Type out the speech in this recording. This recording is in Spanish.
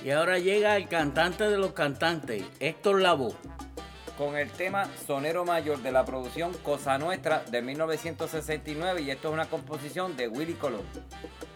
Y ahora llega el cantante de los cantantes, Héctor Lavoe. Con el tema Sonero Mayor de la producción Cosa Nuestra de 1969, y esto es una composición de Willy Colón.